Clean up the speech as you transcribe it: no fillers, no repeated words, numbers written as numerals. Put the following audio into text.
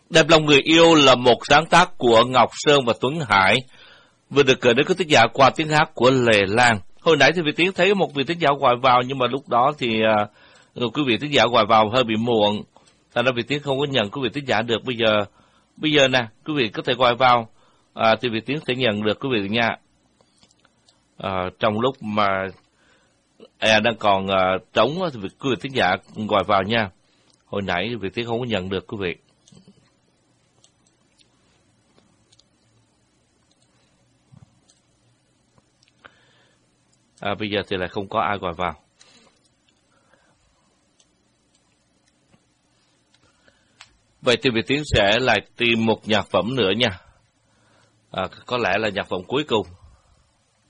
Đẹp lòng người yêu là một sáng tác của Ngọc Sơn và Tuấn Hải, vừa được gửi đến quý thính giả qua tiếng hát của Lệ Lan. Hồi nãy thì Việt Tiến thấy một vị thính giả gọi vào, nhưng mà lúc đó thì quý vị thính giả gọi vào hơi bị muộn, thành ra Việt Tiến không có nhận quý vị thính giả được. Bây giờ nè, quý vị có thể gọi vào, thì Việt Tiến sẽ nhận được quý vị nha. Trong lúc mà đang còn trống thì quý vị thính giả gọi vào nha. Hồi nãy Việt Tiến không có nhận được quý vị. Bây giờ thì lại không có ai gọi vào. Vậy thì Việt Tiến sẽ lại tìm một nhạc phẩm nữa nha. Có lẽ là nhạc phẩm cuối cùng.